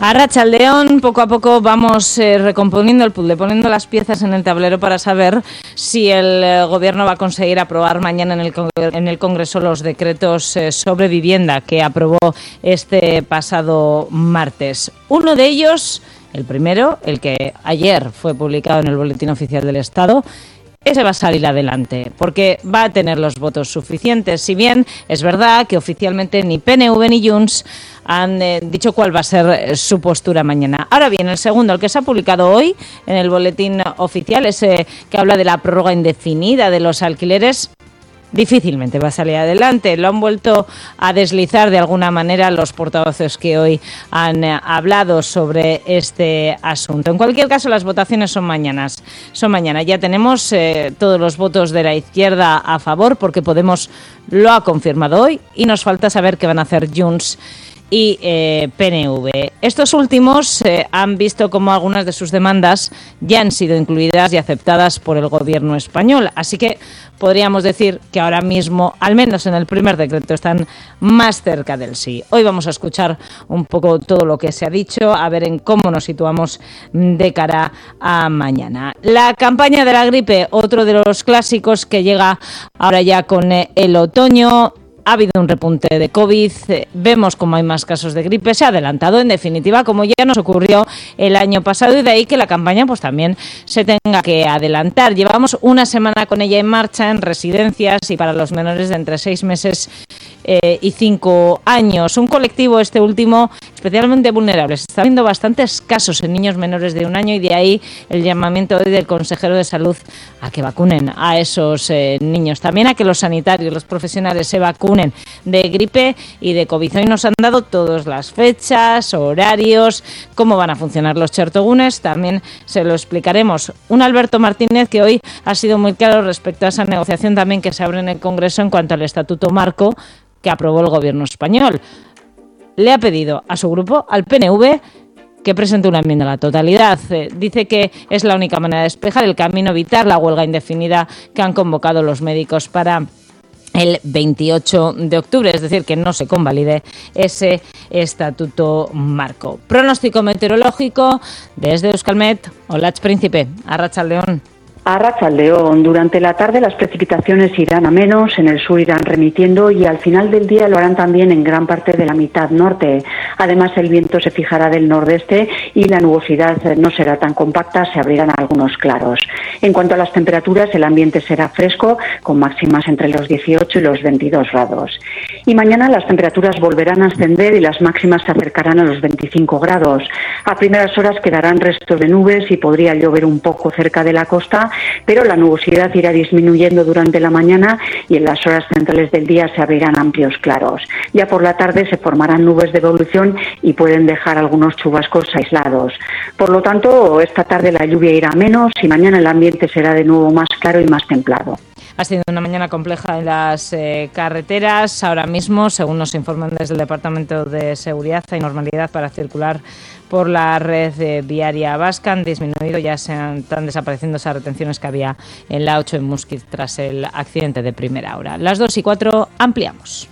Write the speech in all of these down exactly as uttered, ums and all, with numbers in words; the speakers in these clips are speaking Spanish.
Arratsaldeon, poco a poco vamos eh, recomponiendo el puzzle, poniendo las piezas en el tablero para saber si el eh, Gobierno va a conseguir aprobar mañana en el, en el Congreso los decretos eh, sobre vivienda que aprobó este pasado martes. Uno de ellos, el primero, el que ayer fue publicado en el Boletín Oficial del Estado, ese va a salir adelante, porque va a tener los votos suficientes. Si bien es verdad que oficialmente ni P N V ni Junts han eh, dicho cuál va a ser eh, su postura mañana. Ahora bien, el segundo, el que se ha publicado hoy en el Boletín Oficial, ese que habla de la prórroga indefinida de los alquileres, difícilmente va a salir adelante. Lo han vuelto a deslizar de alguna manera los portavoces que hoy han eh, hablado sobre este asunto. En cualquier caso, las votaciones son mañanas. Son mañana. Ya tenemos eh, todos los votos de la izquierda a favor, porque Podemos lo ha confirmado hoy, y nos falta saber qué van a hacer Junts y eh, P N V. Estos últimos eh, han visto cómo algunas de sus demandas ya han sido incluidas y aceptadas por el Gobierno español. Así que podríamos decir que ahora mismo, al menos en el primer decreto, están más cerca del sí. Hoy vamos a escuchar un poco todo lo que se ha dicho, a ver en cómo nos situamos de cara a mañana. La campaña de la gripe, otro de los clásicos que llega ahora ya con eh, el otoño. Ha habido un repunte de COVID, eh, vemos como hay más casos de gripe, se ha adelantado en definitiva, como ya nos ocurrió el año pasado, y de ahí que la campaña pues también se tenga que adelantar. Llevamos una semana con ella en marcha en residencias y para los menores de entre seis meses eh, y cinco años. Un colectivo, este último, especialmente vulnerable. Se está viendo bastantes casos en niños menores de un año, y de ahí el llamamiento hoy del consejero de Salud a que vacunen a esos eh, niños. También a que los sanitarios, los profesionales se vacunen de gripe y de COVID. Hoy nos han dado todas las fechas, horarios, cómo van a funcionar los chertogunes. También se lo explicaremos. Un Alberto Martínez que hoy ha sido muy claro respecto a esa negociación también que se abre en el Congreso en cuanto al Estatuto Marco que aprobó el Gobierno español. Le ha pedido a su grupo, al P N V, que presente una enmienda a la totalidad. Eh, dice que es la única manera de despejar el camino, evitar la huelga indefinida que han convocado los médicos para el veintiocho de octubre, es decir, que no se convalide ese estatuto marco. Pronóstico meteorológico desde Euskalmet. Olatz Príncipe, Arratsaldeon. Arratsaldeon. Durante la tarde las precipitaciones irán a menos, en el sur irán remitiendo y al final del día lo harán también en gran parte de la mitad norte. Además, el viento se fijará del nordeste y la nubosidad no será tan compacta, se abrirán algunos claros. En cuanto a las temperaturas, el ambiente será fresco, con máximas entre los dieciocho y los veintidós grados. Y mañana las temperaturas volverán a ascender y las máximas se acercarán a los veinticinco grados. A primeras horas quedarán restos de nubes y podría llover un poco cerca de la costa, pero la nubosidad irá disminuyendo durante la mañana y en las horas centrales del día se abrirán amplios claros. Ya por la tarde se formarán nubes de evolución y pueden dejar algunos chubascos aislados. Por lo tanto, esta tarde la lluvia irá menos y mañana el ambiente será de nuevo más claro y más templado. Ha sido una mañana compleja en las eh, carreteras. Ahora mismo, según nos informan desde el Departamento de Seguridad, hay normalidad para circular por la red eh, viaria vasca. Han disminuido, ya se han, están desapareciendo esas retenciones que había en la ocho en Muskiz tras el accidente de primera hora. Las dos y cuatro, ampliamos.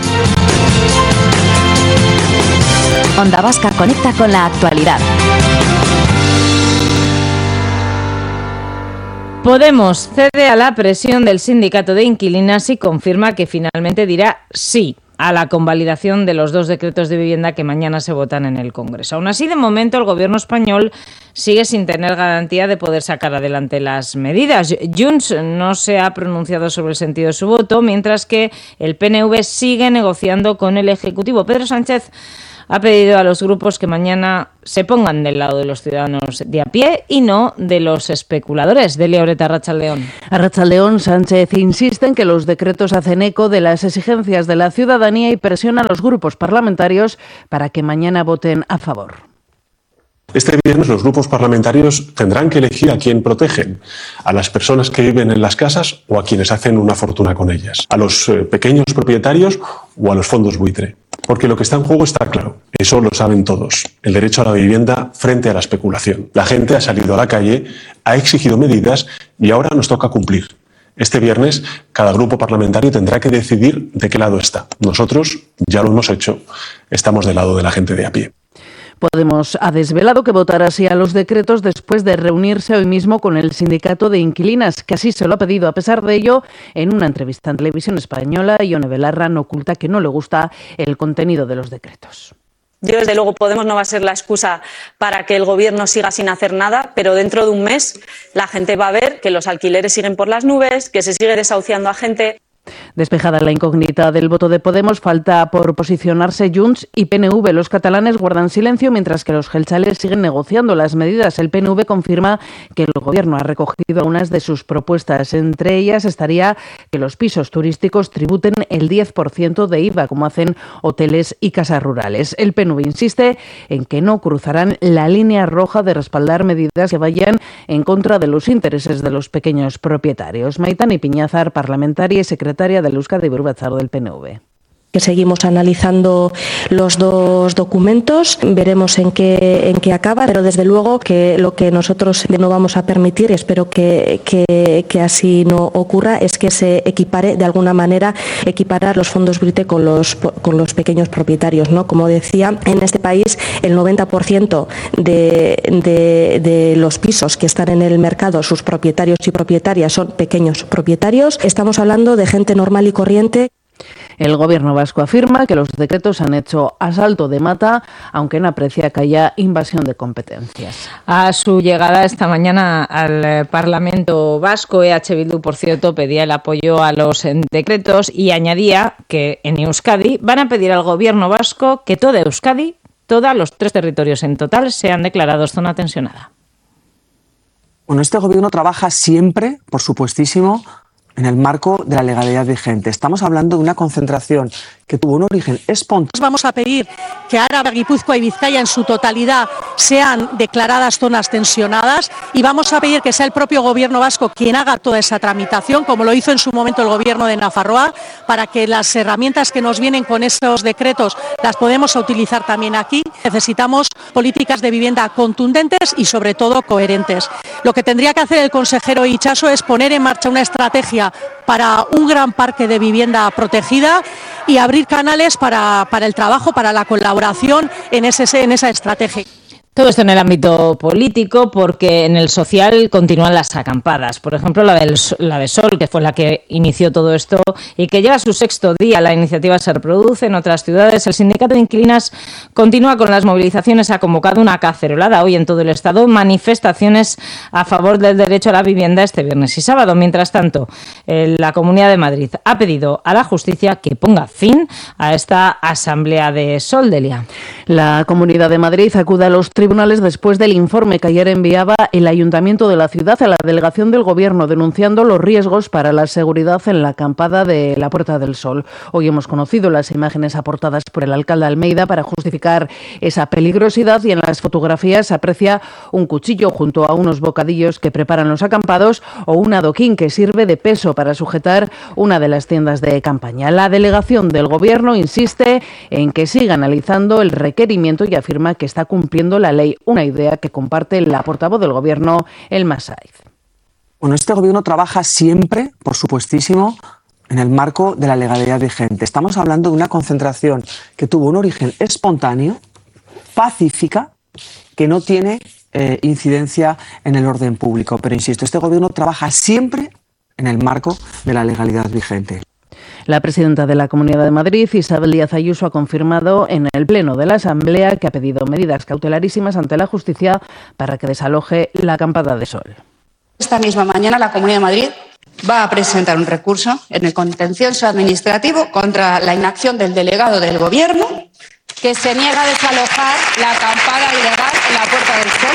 Onda Vasca conecta con la actualidad. Podemos cede a la presión del sindicato de inquilinas y confirma que finalmente dirá sí a la convalidación de los dos decretos de vivienda que mañana se votan en el Congreso. Aún así, de momento, el Gobierno español sigue sin tener garantía de poder sacar adelante las medidas. Junts no se ha pronunciado sobre el sentido de su voto, mientras que el P N V sigue negociando con el Ejecutivo. Pedro Sánchez ha pedido a los grupos que mañana se pongan del lado de los ciudadanos de a pie y no de los especuladores. Delia Oreta, Arratsaldeon. Arratsaldeon. Sánchez insiste en que los decretos hacen eco de las exigencias de la ciudadanía y presiona a los grupos parlamentarios para que mañana voten a favor. Este viernes los grupos parlamentarios tendrán que elegir a quién protegen, a las personas que viven en las casas o a quienes hacen una fortuna con ellas, a los eh, pequeños propietarios o a los fondos buitre. Porque lo que está en juego está claro, eso lo saben todos, el derecho a la vivienda frente a la especulación. La gente ha salido a la calle, ha exigido medidas y ahora nos toca cumplir. Este viernes cada grupo parlamentario tendrá que decidir de qué lado está. Nosotros ya lo hemos hecho, estamos del lado de la gente de a pie. Podemos ha desvelado que votará sí a los decretos después de reunirse hoy mismo con el sindicato de inquilinas, que así se lo ha pedido. A pesar de ello, en una entrevista en Televisión Española, Ione Belarra no oculta que no le gusta el contenido de los decretos. Yo, desde luego, Podemos no va a ser la excusa para que el Gobierno siga sin hacer nada, pero dentro de un mes la gente va a ver que los alquileres siguen por las nubes, que se sigue desahuciando a gente. Despejada la incógnita del voto de Podemos, falta por posicionarse Junts y P N V. Los catalanes guardan silencio mientras que los gelchales siguen negociando las medidas. El P N V confirma que el Gobierno ha recogido algunas de sus propuestas. Entre ellas estaría que los pisos turísticos tributen el diez por ciento de I V A, como hacen hoteles y casas rurales. El P N V insiste en que no cruzarán la línea roja de respaldar medidas que vayan en contra de los intereses de los pequeños propietarios. Maitane Piñazar, parlamentaria y secretaria del Euskadi Buru Batzar del P N V. Que seguimos analizando los dos documentos, veremos en qué en qué acaba, pero desde luego que lo que nosotros no vamos a permitir, y espero que, que, que así no ocurra, es que se equipare de alguna manera, equiparar los fondos Brite con los con los pequeños propietarios, ¿no? Como decía, en este país el noventa por ciento de, de, de los pisos que están en el mercado, sus propietarios y propietarias son pequeños propietarios. Estamos hablando de gente normal y corriente. El Gobierno vasco afirma que los decretos han hecho asalto de mata, aunque no aprecia que haya invasión de competencias. A su llegada esta mañana al Parlamento vasco, E H Bildu, por cierto, pedía el apoyo a los decretos y añadía que en Euskadi van a pedir al Gobierno vasco que toda Euskadi, todos los tres territorios en total, sean declarados zona tensionada. Bueno, este Gobierno trabaja siempre, por supuestísimo, en el marco de la legalidad vigente. Estamos hablando de una concentración que tuvo un origen espontáneo. Vamos a pedir que Araba, Guipúzcoa y Vizcaya en su totalidad sean declaradas zonas tensionadas y vamos a pedir que sea el propio Gobierno vasco quien haga toda esa tramitación, como lo hizo en su momento el Gobierno de Nafarroa, para que las herramientas que nos vienen con esos decretos las podemos utilizar también aquí. Necesitamos políticas de vivienda contundentes y sobre todo coherentes. Lo que tendría que hacer el consejero Itxaso es poner en marcha una estrategia para un gran parque de vivienda protegida y abrir canales para, para el trabajo, para la colaboración en, ese, en esa estrategia. Todo esto en el ámbito político, porque en el social continúan las acampadas. Por ejemplo, la, del, la de Sol, que fue la que inició todo esto y que lleva su sexto día. La iniciativa se reproduce en otras ciudades. El sindicato de inquilinas continúa con las movilizaciones. Ha convocado una cacerolada hoy en todo el Estado, manifestaciones a favor del derecho a la vivienda este viernes y sábado. Mientras tanto, la Comunidad de Madrid ha pedido a la justicia que ponga fin a esta asamblea de Sol, Delia. La Comunidad de Madrid acude a los tribunales después del informe que ayer enviaba el Ayuntamiento de la ciudad a la delegación del Gobierno, denunciando los riesgos para la seguridad en la acampada de la Puerta del Sol. Hoy hemos conocido las imágenes aportadas por el alcalde Almeida para justificar esa peligrosidad y en las fotografías se aprecia un cuchillo junto a unos bocadillos que preparan los acampados o un adoquín que sirve de peso para sujetar una de las tiendas de campaña. La delegación del Gobierno insiste en que siga analizando el requerimiento y afirma que está cumpliendo la ley, una idea que comparte la portavoz del Gobierno, Elma Saiz. Bueno, este Gobierno trabaja siempre, por supuestísimo, en el marco de la legalidad vigente. Estamos hablando de una concentración que tuvo un origen espontáneo, pacífica, que no tiene eh, incidencia en el orden público. Pero insisto, este Gobierno trabaja siempre en el marco de la legalidad vigente. La presidenta de la Comunidad de Madrid, Isabel Díaz Ayuso, ha confirmado en el Pleno de la Asamblea que ha pedido medidas cautelarísimas ante la justicia para que desaloje la acampada de Sol. Esta misma mañana la Comunidad de Madrid va a presentar un recurso en el contencioso administrativo contra la inacción del delegado del Gobierno que se niega a desalojar la acampada ilegal en la Puerta del Sol.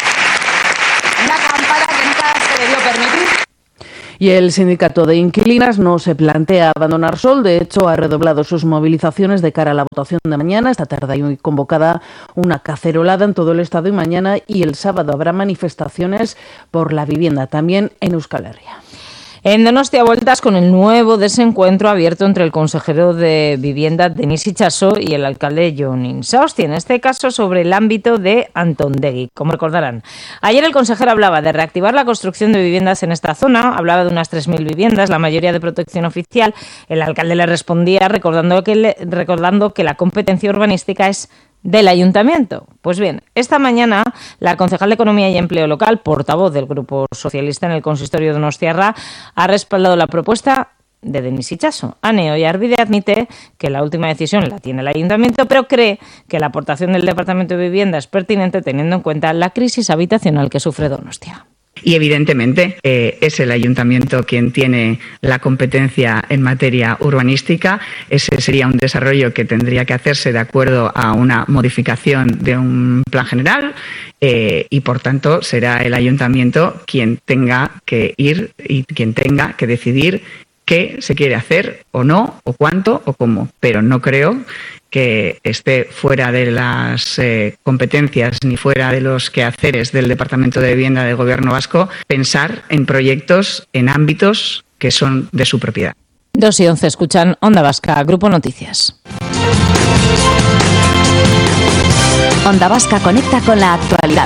Una acampada que nunca se debió permitir. Y el sindicato de inquilinas no se plantea abandonar Sol. De hecho, ha redoblado sus movilizaciones de cara a la votación de mañana. Esta tarde hay convocada una cacerolada en todo el Estado y mañana y el sábado habrá manifestaciones por la vivienda, también en Euskal Herria. En Donostia, vueltas con el nuevo desencuentro abierto entre el consejero de Vivienda, Denis Itxaso, y el alcalde Jon Insaosti, en este caso sobre el ámbito de Antondegui. Como recordarán, ayer el consejero hablaba de reactivar la construcción de viviendas en esta zona, hablaba de unas tres mil viviendas, la mayoría de protección oficial. El alcalde le respondía recordando que, le, recordando que la competencia urbanística es del Ayuntamiento. Pues bien, esta mañana la concejal de Economía y Empleo Local, portavoz del Grupo Socialista en el Consistorio de Donostiarra, ha respaldado la propuesta de Denis Itxaso. Ane Oyarbide admite que la última decisión la tiene el Ayuntamiento, pero cree que la aportación del Departamento de Vivienda es pertinente teniendo en cuenta la crisis habitacional que sufre Donostia. Y evidentemente eh, es el Ayuntamiento quien tiene la competencia en materia urbanística. Ese sería un desarrollo que tendría que hacerse de acuerdo a una modificación de un plan general eh, y por tanto será el Ayuntamiento quien tenga que ir y quien tenga que decidir qué se quiere hacer o no, o cuánto o cómo. Pero no creo que esté fuera de las eh, competencias ni fuera de los quehaceres del Departamento de Vivienda del Gobierno vasco pensar en proyectos en ámbitos que son de su propiedad. dos y once escuchan Onda Vasca, Grupo Noticias. Onda Vasca conecta con la actualidad.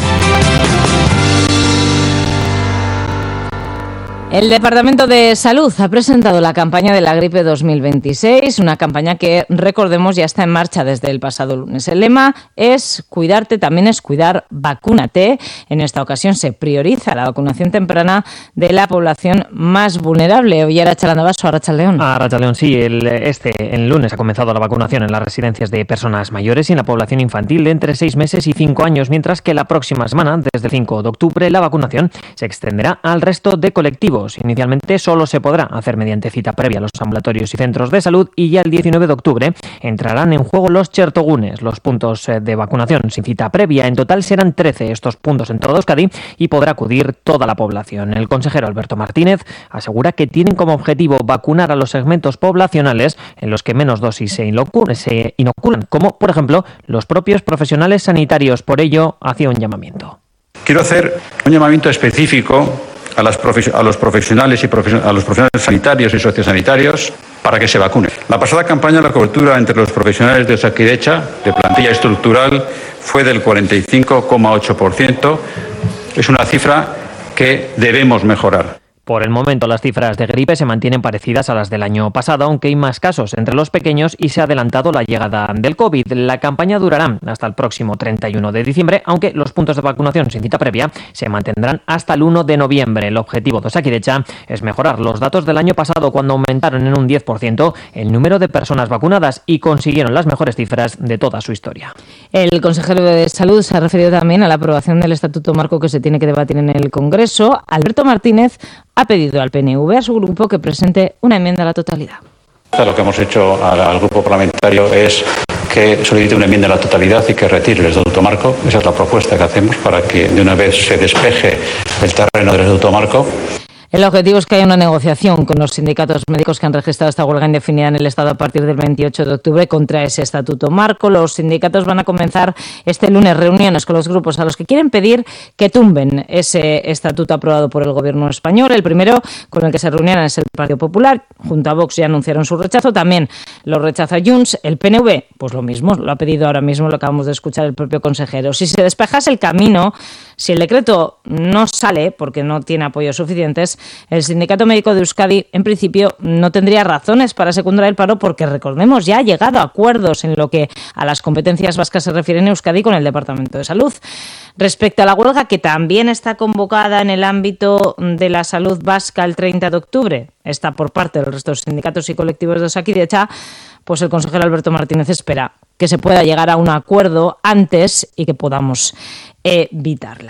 El Departamento de Salud ha presentado la campaña de la gripe dos mil veintiséis, una campaña que, recordemos, ya está en marcha desde el pasado lunes. El lema es cuidarte, también es cuidar, vacúnate. En esta ocasión se prioriza la vacunación temprana de la población más vulnerable. Hoy Arratsaldeon, Arratsaldeon. Arratsaldeon, sí, el, este, el lunes ha comenzado la vacunación en las residencias de personas mayores y en la población infantil de entre seis meses y cinco años, mientras que la próxima semana, desde el cinco de octubre, la vacunación se extenderá al resto de colectivos. Inicialmente solo se podrá hacer mediante cita previa a los ambulatorios y centros de salud y ya el diecinueve de octubre entrarán en juego los chertogunes, los puntos de vacunación sin cita previa. En total serán trece estos puntos en todo Euskadi y podrá acudir toda la población. El consejero Alberto Martínez asegura que tienen como objetivo vacunar a los segmentos poblacionales en los que menos dosis se inoculan, como por ejemplo los propios profesionales sanitarios. Por ello, hacía un llamamiento. Quiero hacer un llamamiento específico a, las a los profesionales y profesion a los profesionales sanitarios y sociosanitarios para que se vacunen. La pasada campaña la cobertura entre los profesionales de Osakidetza de plantilla estructural fue del cuarenta y cinco coma ocho por ciento. Es una cifra que debemos mejorar. Por el momento, las cifras de gripe se mantienen parecidas a las del año pasado, aunque hay más casos entre los pequeños y se ha adelantado la llegada del COVID. La campaña durará hasta el próximo treinta y uno de diciembre, aunque los puntos de vacunación sin cita previa se mantendrán hasta el uno de noviembre. El objetivo de Osakidetza es mejorar los datos del año pasado, cuando aumentaron en un diez por ciento el número de personas vacunadas y consiguieron las mejores cifras de toda su historia. El consejero de Salud se ha referido también a la aprobación del Estatuto Marco que se tiene que debatir en el Congreso. Alberto Martínez ha pedido al P N V, a su grupo, que presente una enmienda a la totalidad. Lo que hemos hecho al, al grupo parlamentario es que solicite una enmienda a la totalidad y que retire el Estatuto Marco. Esa es la propuesta que hacemos para que de una vez se despeje el terreno del Estatuto Marco. El objetivo es que haya una negociación con los sindicatos médicos que han registrado esta huelga indefinida en el Estado a partir del veintiocho de octubre contra ese estatuto marco. Los sindicatos van a comenzar este lunes reuniones con los grupos a los que quieren pedir que tumben ese estatuto aprobado por el Gobierno español. El primero con el que se reunieran es el Partido Popular. Junto a Vox ya anunciaron su rechazo. También lo rechaza Junts. El P N V, pues lo mismo, lo ha pedido ahora mismo, lo acabamos de escuchar el propio consejero. Si se despejase el camino, si el decreto no sale porque no tiene apoyos suficientes, el Sindicato Médico de Euskadi, en principio, no tendría razones para secundar el paro porque, recordemos, ya ha llegado a acuerdos en lo que a las competencias vascas se refiere en Euskadi con el Departamento de Salud. Respecto a la huelga, que también está convocada en el ámbito de la salud vasca el treinta de octubre, está por parte del resto de los sindicatos y colectivos de Osakidetza, pues el consejero Alberto Martínez espera que se pueda llegar a un acuerdo antes y que podamos evitarla.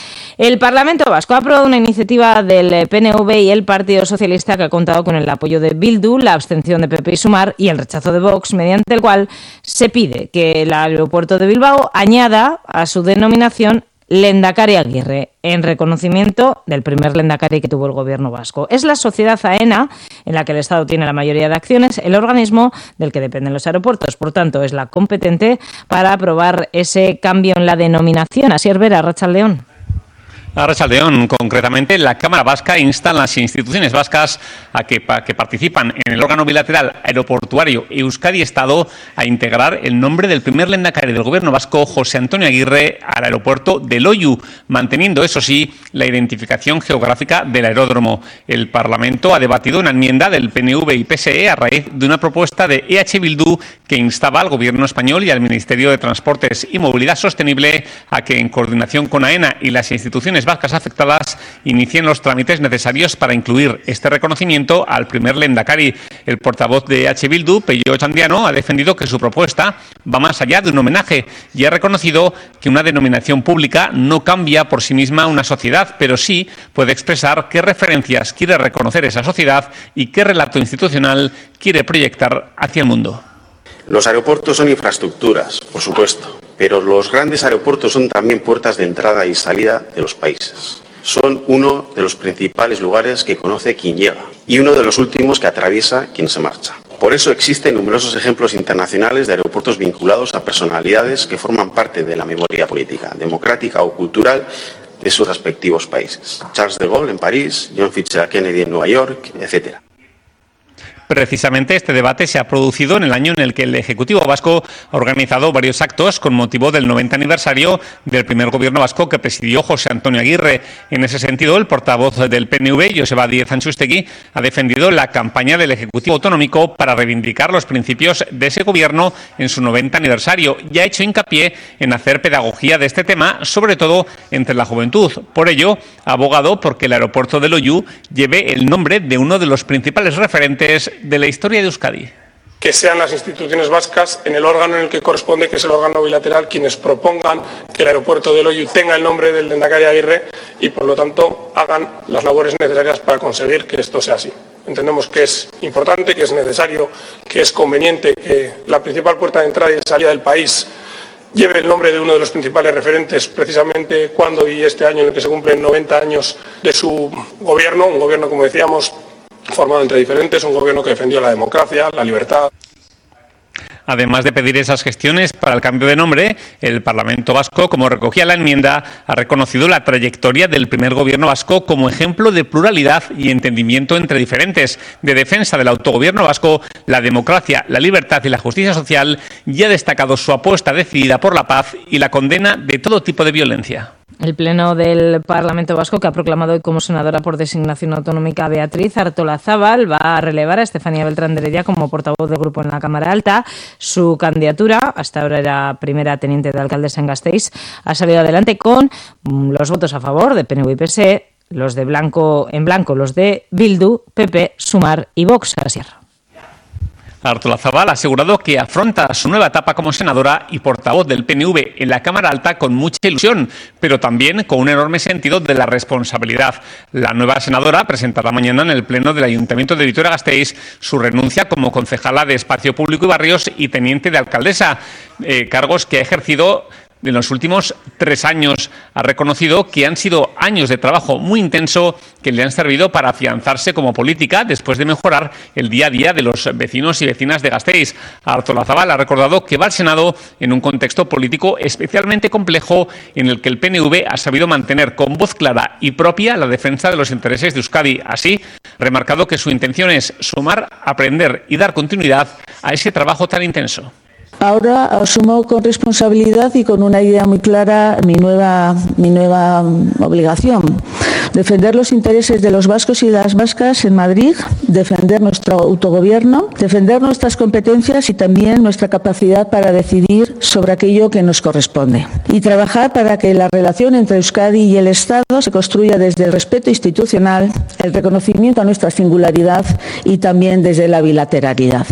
El Parlamento Vasco ha aprobado una iniciativa del P N V y el Partido Socialista que ha contado con el apoyo de Bildu, la abstención de P P y Sumar y el rechazo de Vox, mediante el cual se pide que el aeropuerto de Bilbao añada a su denominación Lehendakari Aguirre, en reconocimiento del primer Lehendakari que tuvo el Gobierno vasco. Es la sociedad AENA, en la que el Estado tiene la mayoría de acciones, el organismo del que dependen los aeropuertos. Por tanto, es la competente para aprobar ese cambio en la denominación. Así es, Vera, Arratsaldeon. Arratsaldeon, concretamente, la Cámara Vasca insta a las instituciones vascas a que, a que participan en el órgano bilateral aeroportuario Euskadi-Estado a integrar el nombre del primer lehendakari del Gobierno vasco, José Antonio Aguirre, al aeropuerto de Loiu, manteniendo, eso sí, la identificación geográfica del aeródromo. El Parlamento ha debatido una enmienda del P N V y P S E a raíz de una propuesta de E H Bildu que instaba al Gobierno español y al Ministerio de Transportes y Movilidad Sostenible a que, en coordinación con AENA y las instituciones vascas afectadas, inicien los trámites necesarios para incluir este reconocimiento al primer lehendakari. El portavoz de H. Bildu, Pello Otxandiano, ha defendido que su propuesta va más allá de un homenaje y ha reconocido que una denominación pública no cambia por sí misma una sociedad, pero sí puede expresar qué referencias quiere reconocer esa sociedad y qué relato institucional quiere proyectar hacia el mundo. Los aeropuertos son infraestructuras, por supuesto, pero los grandes aeropuertos son también puertas de entrada y salida de los países. Son uno de los principales lugares que conoce quien llega y uno de los últimos que atraviesa quien se marcha. Por eso existen numerosos ejemplos internacionales de aeropuertos vinculados a personalidades que forman parte de la memoria política, democrática o cultural de sus respectivos países. Charles de Gaulle en París, John Fitzgerald Kennedy en Nueva York, etcétera. Precisamente este debate se ha producido en el año en el que el Ejecutivo vasco ha organizado varios actos con motivo del noventa aniversario del primer gobierno vasco que presidió José Antonio Aguirre. En ese sentido, el portavoz del P N V, Joseba Díez Antxustegui, ha defendido la campaña del Ejecutivo autonómico para reivindicar los principios de ese gobierno en su noventa aniversario y ha hecho hincapié en hacer pedagogía de este tema, sobre todo entre la juventud. Por ello, ha abogado porque el aeropuerto de Loiu lleve el nombre de uno de los principales referentes de la historia de Euskadi. Que sean las instituciones vascas, en el órgano en el que corresponde, que es el órgano bilateral, quienes propongan que el aeropuerto de Loiu tenga el nombre del lehendakari Aguirre y, por lo tanto, hagan las labores necesarias para conseguir que esto sea así. Entendemos que es importante, que es necesario, que es conveniente que la principal puerta de entrada y de salida del país lleve el nombre de uno de los principales referentes, precisamente cuando y este año en el que se cumplen noventa años de su gobierno, un gobierno, como decíamos, formado entre diferentes, un gobierno que defendió la democracia, la libertad. Además de pedir esas gestiones para el cambio de nombre, el Parlamento vasco, como recogía la enmienda, ha reconocido la trayectoria del primer gobierno vasco como ejemplo de pluralidad y entendimiento entre diferentes, de defensa del autogobierno vasco, la democracia, la libertad y la justicia social, y ha destacado su apuesta decidida por la paz y la condena de todo tipo de violencia. El Pleno del Parlamento Vasco, que ha proclamado hoy como senadora por designación autonómica a Beatriz Artolazábal, va a relevar a Estefanía Beltrán de Heredia como portavoz del grupo en la Cámara Alta. Su candidatura, hasta ahora era primera teniente de alcaldesa en Gasteiz, ha salido adelante con los votos a favor de P N V y P S E, los de blanco en blanco, los de Bildu, P P, Sumar y Vox. Asier. Artolazabal ha asegurado que afronta su nueva etapa como senadora y portavoz del P N V en la Cámara Alta con mucha ilusión, pero también con un enorme sentido de la responsabilidad. La nueva senadora presentará mañana en el Pleno del Ayuntamiento de Vitoria-Gasteiz su renuncia como concejala de Espacio Público y Barrios y teniente de alcaldesa, eh, cargos que ha ejercido en los últimos tres años. Ha reconocido que han sido años de trabajo muy intenso que le han servido para afianzarse como política después de mejorar el día a día de los vecinos y vecinas de Gasteiz. Artolazabal ha recordado que va al Senado en un contexto político especialmente complejo en el que el P N V ha sabido mantener con voz clara y propia la defensa de los intereses de Euskadi. Así, ha remarcado que su intención es sumar, aprender y dar continuidad a ese trabajo tan intenso. Ahora asumo con responsabilidad y con una idea muy clara mi nueva, mi nueva obligación. Defender los intereses de los vascos y las vascas en Madrid, defender nuestro autogobierno, defender nuestras competencias y también nuestra capacidad para decidir sobre aquello que nos corresponde. Y trabajar para que la relación entre Euskadi y el Estado se construya desde el respeto institucional, el reconocimiento a nuestra singularidad y también desde la bilateralidad.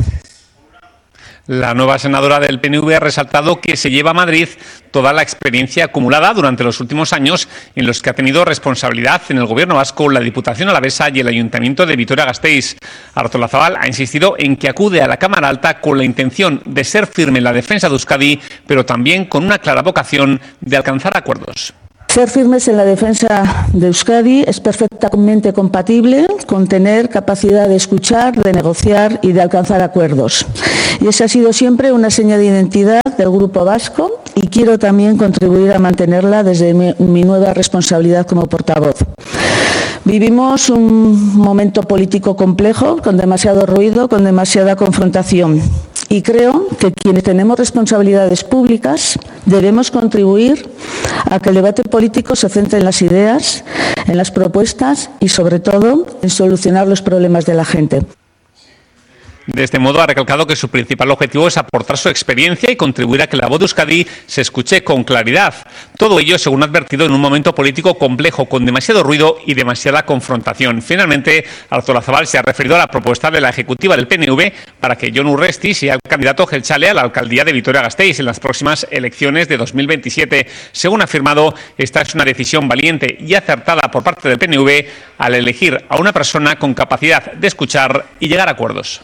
La nueva senadora del P N V ha resaltado que se lleva a Madrid toda la experiencia acumulada durante los últimos años en los que ha tenido responsabilidad en el Gobierno vasco, la Diputación Alavesa y el Ayuntamiento de Vitoria-Gasteiz. Artolazabal ha insistido en que acude a la Cámara Alta con la intención de ser firme en la defensa de Euskadi, pero también con una clara vocación de alcanzar acuerdos. Ser firmes en la defensa de Euskadi es perfectamente compatible con tener capacidad de escuchar, de negociar y de alcanzar acuerdos. Y esa ha sido siempre una seña de identidad del Grupo Vasco y quiero también contribuir a mantenerla desde mi, mi nueva responsabilidad como portavoz. Vivimos un momento político complejo, con demasiado ruido, con demasiada confrontación. Y creo que quienes tenemos responsabilidades públicas debemos contribuir a que el debate político se centre en las ideas, en las propuestas y, sobre todo, en solucionar los problemas de la gente. De este modo, ha recalcado que su principal objetivo es aportar su experiencia y contribuir a que la voz de Euskadi se escuche con claridad. Todo ello, según ha advertido, en un momento político complejo, con demasiado ruido y demasiada confrontación. Finalmente, Artolazabal se ha referido a la propuesta de la ejecutiva del P N V para que Jon Urresti sea el candidato jeltzale a la alcaldía de Vitoria-Gasteiz en las próximas elecciones de dos mil veintisiete. Según ha afirmado, esta es una decisión valiente y acertada por parte del P N V al elegir a una persona con capacidad de escuchar y llegar a acuerdos.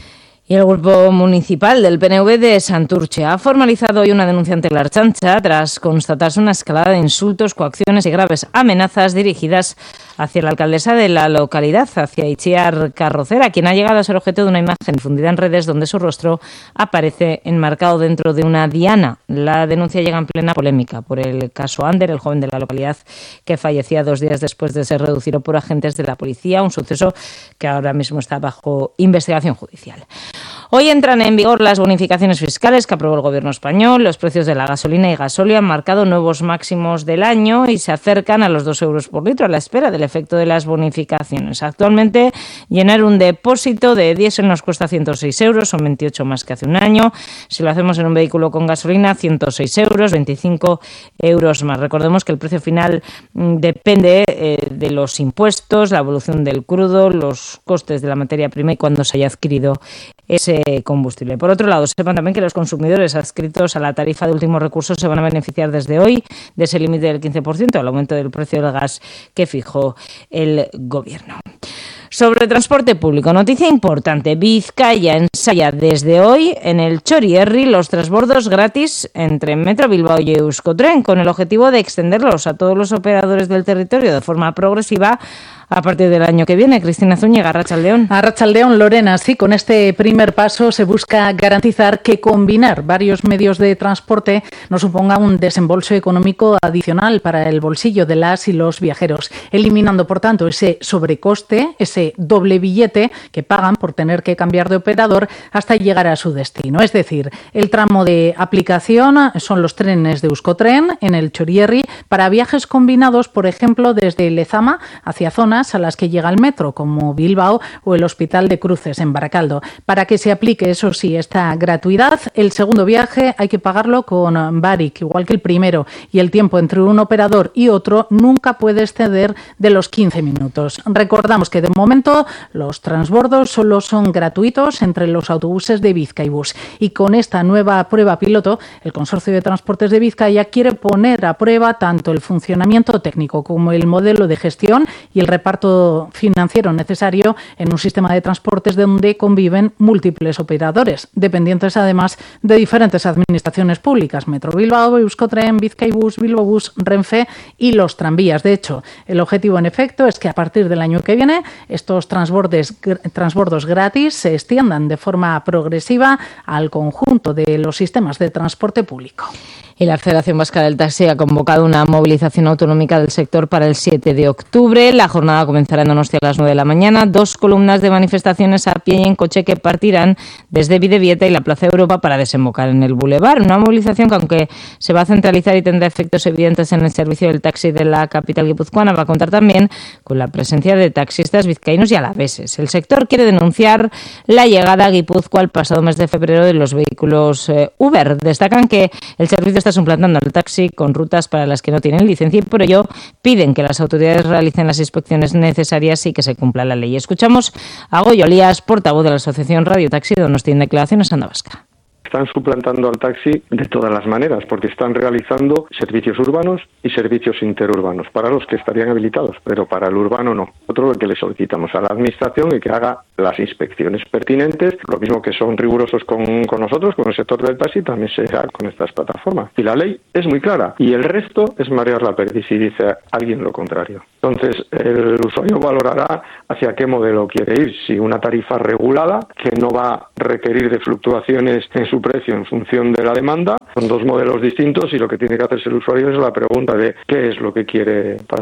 Y el Grupo Municipal del P N V de Santurce ha formalizado hoy una denuncia ante la Ertzaintza tras constatarse una escalada de insultos, coacciones y graves amenazas dirigidas hacia la alcaldesa de la localidad, hacia Itziar Carrocera, quien ha llegado a ser objeto de una imagen difundida en redes donde su rostro aparece enmarcado dentro de una diana. La denuncia llega en plena polémica por el caso Ander, el joven de la localidad que fallecía dos días después de ser reducido por agentes de la policía, un suceso que ahora mismo está bajo investigación judicial. Hoy entran en vigor las bonificaciones fiscales que aprobó el Gobierno español. Los precios de la gasolina y gasóleo han marcado nuevos máximos del año y se acercan a los dos euros por litro a la espera del efecto de las bonificaciones. Actualmente, llenar un depósito de diésel nos cuesta ciento seis euros, son veintiocho más que hace un año. Si lo hacemos en un vehículo con gasolina, ciento seis euros, veinticinco euros más. Recordemos que el precio final depende eh, de los impuestos, la evolución del crudo, los costes de la materia prima y cuando se haya adquirido ese combustible. Por otro lado, sepan también que los consumidores adscritos a la tarifa de último recurso se van a beneficiar desde hoy de ese límite del quince por ciento al aumento del precio del gas que fijó el Gobierno. Sobre transporte público, noticia importante. Vizcaya ensaya desde hoy en el Txorierri los transbordos gratis entre Metro Bilbao y Euskotren, con el objetivo de extenderlos a todos los operadores del territorio de forma progresiva a partir del año que viene. Cristina Zúñiga, Arratsaldeón. Arratsaldeón, Lorena. Sí, con este primer paso se busca garantizar que combinar varios medios de transporte no suponga un desembolso económico adicional para el bolsillo de las y los viajeros, eliminando, por tanto, ese sobrecoste, ese doble billete que pagan por tener que cambiar de operador hasta llegar a su destino. Es decir, el tramo de aplicación son los trenes de Euskotren en el Txorierri para viajes combinados, por ejemplo, desde Lezama hacia zonas a las que llega el metro, como Bilbao o el Hospital de Cruces en Baracaldo. Para que se aplique, eso sí, esta gratuidad, el segundo viaje hay que pagarlo con Barik, igual que el primero, y el tiempo entre un operador y otro nunca puede exceder de los quince minutos. Recordamos que de momento los transbordos solo son gratuitos entre los autobuses de Bizkaibus, y con esta nueva prueba piloto, el Consorcio de Transportes de Vizcaya quiere poner a prueba tanto el funcionamiento técnico como el modelo de gestión y el reparto financiero necesario en un sistema de transportes donde conviven múltiples operadores, dependientes además de diferentes administraciones públicas: Metro Bilbao, Euskotren, Bizkaibus, Bilbobus, Renfe y los tranvías. De hecho, el objetivo en efecto es que a partir del año que viene estos transbordes, transbordos gratis se extiendan de forma progresiva al conjunto de los sistemas de transporte público. Y la Federación Vasca del Taxi ha convocado una movilización autonómica del sector para el siete de octubre. La jornada comenzará en Donostia a las nueve de la mañana. Dos columnas de manifestaciones a pie y en coche que partirán desde Bidebieta y la Plaza Europa para desembocar en el Boulevard. Una movilización que, aunque se va a centralizar y tendrá efectos evidentes en el servicio del taxi de la capital guipuzcoana, va a contar también con la presencia de taxistas vizcaínos y alaveses. El sector quiere denunciar la llegada a Guipúzcoa el pasado mes de febrero de los vehículos eh, Uber. Destacan que el servicio está suplantando al taxi con rutas para las que no tienen licencia y por ello piden que las autoridades realicen las inspecciones necesarias y que se cumpla la ley. Escuchamos a Goyo Olías, portavoz de la Asociación Radio Taxi de Donostia, en declaraciones a Onda Vasca. Están suplantando al taxi de todas las maneras, porque están realizando servicios urbanos y servicios interurbanos, para los que estarían habilitados, pero para el urbano no. Otro lo que le solicitamos a la Administración es que haga las inspecciones pertinentes, lo mismo que son rigurosos con, con nosotros, con el sector del taxi, también se hará con estas plataformas. Y la ley es muy clara, y el resto es marear la perdiz si dice alguien lo contrario. Entonces, el usuario valorará hacia qué modelo quiere ir, si una tarifa regulada, que no va a requerir de fluctuaciones en su precio en función de la demanda. Son dos modelos distintos y lo que tiene que hacerse el usuario es la pregunta de qué es lo que quiere para sí.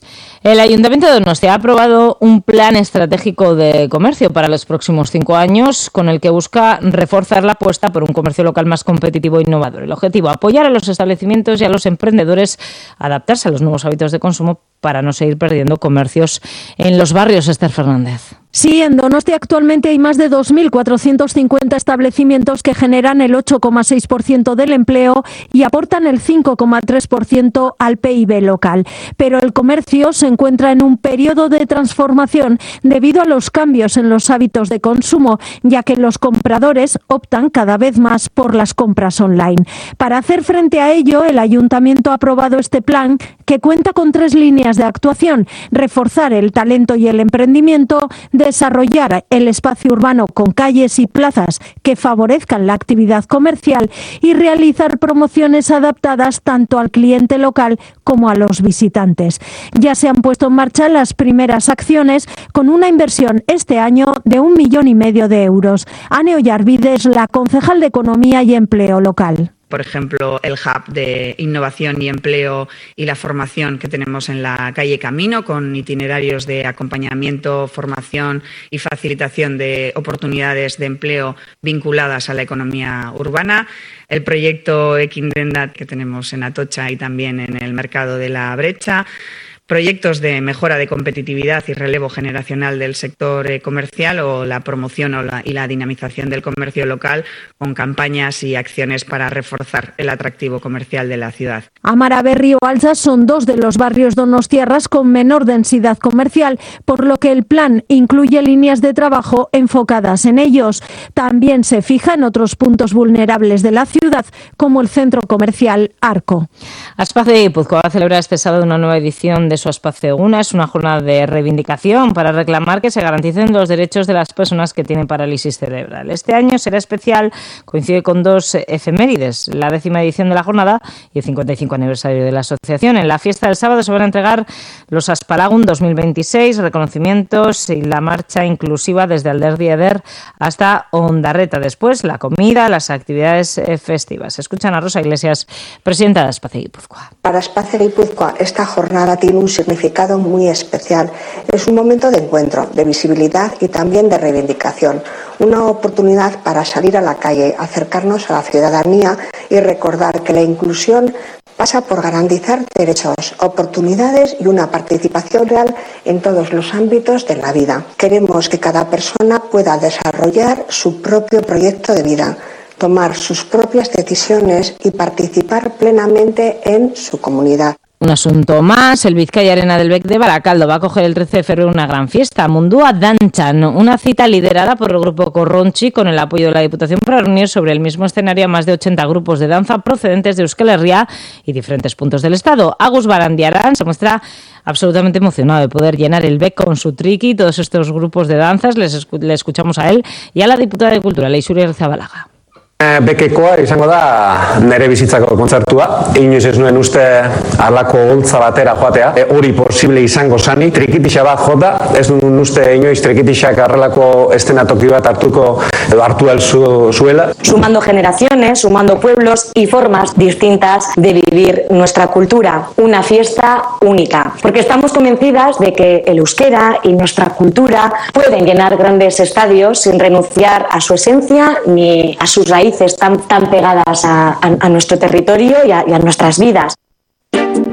El Ayuntamiento de Donostia ha aprobado un plan estratégico de comercio para los próximos cinco años con el que busca reforzar la apuesta por un comercio local más competitivo e innovador. El objetivo, apoyar a los establecimientos y a los emprendedores a adaptarse a los nuevos hábitos de consumo para no seguir perdiendo comercios en los barrios. Esther Fernández. Sí, en Donostia actualmente hay más de dos mil cuatrocientos cincuenta establecimientos que generan el ocho coma seis por ciento del empleo y aportan el cinco coma tres por ciento al P I B local. Pero el comercio se encuentra en un periodo de transformación debido a los cambios en los hábitos de consumo, ya que los compradores optan cada vez más por las compras online. Para hacer frente a ello, el Ayuntamiento ha aprobado este plan que cuenta con tres líneas de actuación: reforzar el talento y el emprendimiento, desarrollar el espacio urbano con calles y plazas que favorezcan la actividad comercial y realizar promociones adaptadas tanto al cliente local como a los visitantes. Ya se han puesto en marcha las primeras acciones con una inversión este año de un millón y medio de euros. Ane Ollarvide es la concejal de Economía y Empleo local. Por ejemplo, el hub de innovación y empleo y la formación que tenemos en la calle Camino, con itinerarios de acompañamiento, formación y facilitación de oportunidades de empleo vinculadas a la economía urbana. El proyecto Ekindendat que tenemos en Atocha y también en el mercado de la Brecha. Proyectos de mejora de competitividad y relevo generacional del sector eh, comercial o la promoción o la, y la dinamización del comercio local con campañas y acciones para reforzar el atractivo comercial de la ciudad. Amaraberri o Alza son dos de los barrios donostiarras con menor densidad comercial, por lo que el plan incluye líneas de trabajo enfocadas en ellos. También se fija en otros puntos vulnerables de la ciudad, como el centro comercial Arco. Aspace de Guipúzcoa va a celebrar este sábado una nueva edición de su Aspace Eguna. Es una jornada de reivindicación para reclamar que se garanticen los derechos de las personas que tienen parálisis cerebral. Este año será especial, coincide con dos efemérides, la décima edición de la jornada y el cincuenta y cinco aniversario de la asociación. En la fiesta del sábado se van a entregar los Aspalagun dos mil veintiséis, reconocimientos y la marcha inclusiva desde Alderdi Eder hasta Ondarreta. Después la comida, las actividades festivas. Escuchan a Rosa Iglesias, presidenta de Aspace Guipúzcoa. Para Aspace Guipúzcoa esta jornada tiene un significado muy especial. Es un momento de encuentro, de visibilidad y también de reivindicación. Una oportunidad para salir a la calle, acercarnos a la ciudadanía y recordar que la inclusión pasa por garantizar derechos, oportunidades y una participación real en todos los ámbitos de la vida. Queremos que cada persona pueda desarrollar su propio proyecto de vida, tomar sus propias decisiones y participar plenamente en su comunidad. Un asunto más, el Vizcaya Arena del Bec de Baracaldo va a acoger el trece de febrero una gran fiesta, Mundua Danchan, una cita liderada por el grupo Corronchi con el apoyo de la Diputación para reunir sobre el mismo escenario a más de ochenta grupos de danza procedentes de Euskal Herria y diferentes puntos del Estado. Agus Barandiarán se muestra absolutamente emocionado de poder llenar el Bec con su triqui y todos estos grupos de danzas. Les escu- le escuchamos a él y a la diputada de Cultura, Leixuri Erzabalaga. Bekekoa izango da nere bizitzako kontzertua. Inoiz ez nuen uste halako holtza batera joatea. E, hori posible izango zani. Trikitixa bat jota, ez duen uste inoiz trikitixak harrelako eszenatoki bat hartuko edo hartu el su, zuela. Sumando generaciones, sumando pueblos y formas distintas de vivir nuestra cultura. Una fiesta única. Porque estamos convencidas de que el euskera y nuestra cultura pueden llenar grandes estadios sin renunciar a su esencia ni a sus raíces tan, tan pegadas a, a, a nuestro territorio y a, y a nuestras vidas.